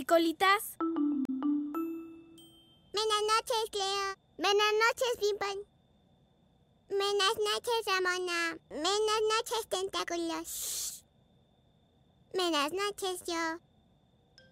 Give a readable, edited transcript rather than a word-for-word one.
Picolitas. Buenas noches, Cleo. Buenas noches, Pimpón. Buenas noches, Ramona. Buenas noches, Tentáculos. Buenas noches, yo.